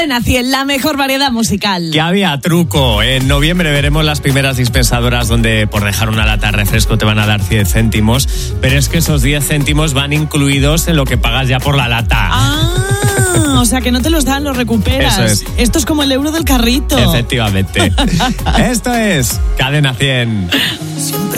Cadena 100, la mejor variedad musical. Que había truco. En noviembre veremos las primeras dispensadoras donde por dejar una lata de refresco te van a dar 10 céntimos, pero es que esos 10 céntimos van incluidos en lo que pagas ya por la lata. O sea que no te los dan, los recuperas. Eso es. Esto es como el euro del carrito. Efectivamente. Esto es Cadena 100.